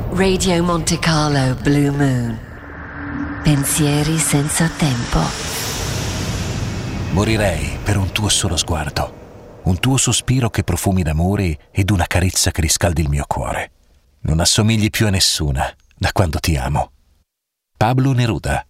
Radio Monte Carlo Blue Moon. Pensieri senza tempo. Morirei per un tuo solo sguardo, un tuo sospiro che profumi d'amore ed una carezza che riscaldi il mio cuore. Non assomigli più a nessuna da quando ti amo. Pablo Neruda.